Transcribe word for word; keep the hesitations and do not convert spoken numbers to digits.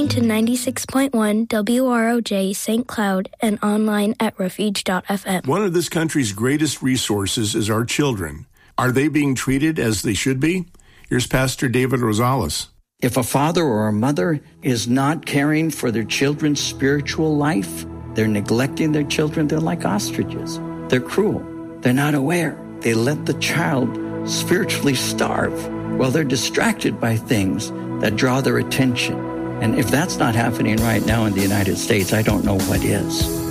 listening to ninety-six point one W R O J Saint Cloud and online at refuge dot f m. One of this country's greatest resources is our children. Are they being treated as they should be? Here's Pastor David Rosales. If a father or a mother is not caring for their children's spiritual life, they're neglecting their children. They're like ostriches. They're cruel. They're not aware. They let the child spiritually starve while they're distracted by things that draw their attention. And if that's not happening right now in the United States, I don't know what is.